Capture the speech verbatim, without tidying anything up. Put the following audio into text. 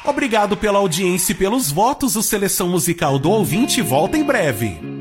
Obrigado pela audiência e pelos votos. O Seleção Musical do Ouvinte volta em breve.